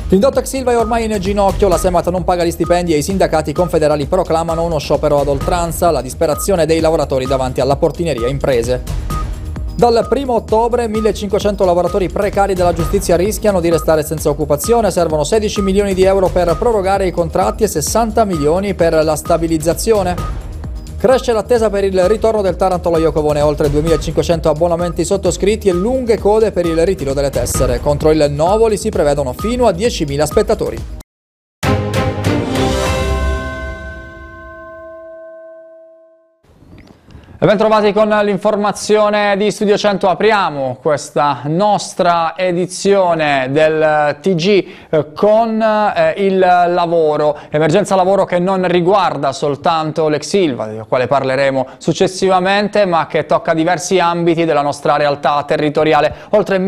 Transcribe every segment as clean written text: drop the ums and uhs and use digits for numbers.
Tindotto ex Ilva è ormai in ginocchio, la Semat non paga gli stipendi e i sindacati confederali proclamano uno sciopero ad oltranza, la disperazione dei lavoratori davanti alla portineria imprese. Dal 1 ottobre 1500 lavoratori precari della giustizia rischiano di restare senza occupazione, servono 16 milioni di euro per prorogare i contratti e 60 milioni per la stabilizzazione. Cresce l'attesa per il ritorno del Taranto allo Iocovone, oltre 2500 abbonamenti sottoscritti e lunghe code per il ritiro delle tessere. Contro il Novoli si prevedono fino a 10.000 spettatori. E ben trovati con l'informazione di Studio 100. Apriamo questa nostra edizione del TG con il lavoro, emergenza lavoro che non riguarda soltanto l'ex Ilva, del quale parleremo successivamente, ma che tocca diversi ambiti della nostra realtà territoriale. Oltre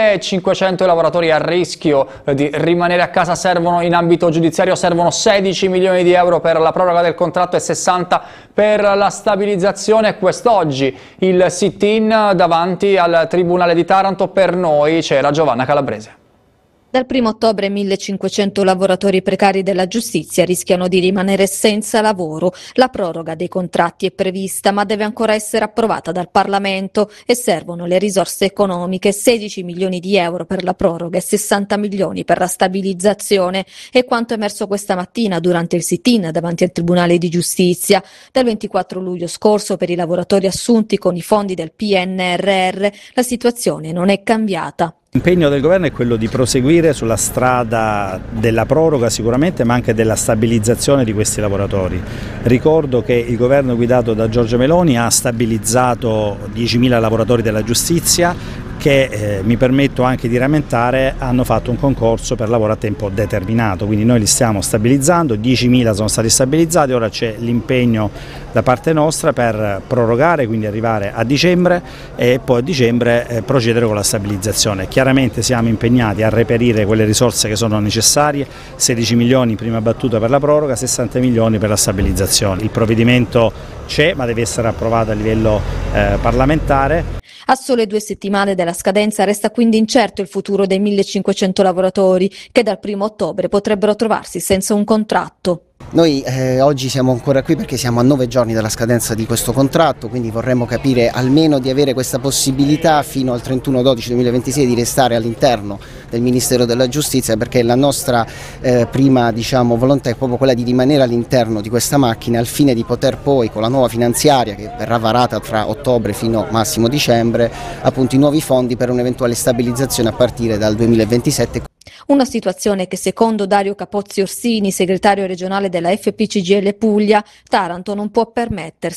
1500 lavoratori a rischio di rimanere a casa servono in ambito giudiziario, servono 16 milioni di euro per la proroga del contratto e 60 per la stabilizzazione. Quest'oggi il sit-in davanti al Tribunale di Taranto. Per noi c'era Giovanna Calabrese. Dal 1 ottobre 1500 lavoratori precari della giustizia rischiano di rimanere senza lavoro. La proroga dei contratti è prevista, ma deve ancora essere approvata dal Parlamento e servono le risorse economiche, 16 milioni di euro per la proroga e 60 milioni per la stabilizzazione. È quanto emerso questa mattina durante il sit-in davanti al Tribunale di Giustizia. Dal 24 luglio scorso, per i lavoratori assunti con i fondi del PNRR, la situazione non è cambiata. L'impegno del governo è quello di proseguire sulla strada della proroga sicuramente, ma anche della stabilizzazione di questi lavoratori. Ricordo che il governo guidato da Giorgia Meloni ha stabilizzato 10.000 lavoratori della giustizia che, mi permetto anche di rammentare, hanno fatto un concorso per lavoro a tempo determinato, quindi noi li stiamo stabilizzando, 10.000 sono stati stabilizzati, ora c'è l'impegno da parte nostra per prorogare, quindi arrivare a dicembre e poi a dicembre procedere con la stabilizzazione. Chiaramente siamo impegnati a reperire quelle risorse che sono necessarie, 16 milioni in prima battuta per la proroga, 60 milioni per la stabilizzazione. Il provvedimento c'è, ma deve essere approvato a livello parlamentare. A sole 2 settimane dalla scadenza resta quindi incerto il futuro dei 1500 lavoratori che dal 1 ottobre potrebbero trovarsi senza un contratto. Noi oggi siamo ancora qui perché siamo a 9 giorni dalla scadenza di questo contratto, quindi vorremmo capire almeno di avere questa possibilità fino al 31/12/2026 di restare all'interno del Ministero della Giustizia, perché la nostra prima volontà è proprio quella di rimanere all'interno di questa macchina al fine di poter poi, con la nuova finanziaria che verrà varata tra ottobre fino massimo dicembre, appunto i nuovi fondi per un'eventuale stabilizzazione a partire dal 2027. Una situazione che secondo Dario Capozzi Orsini, segretario regionale della FPCGL Puglia, Taranto non può permettersi.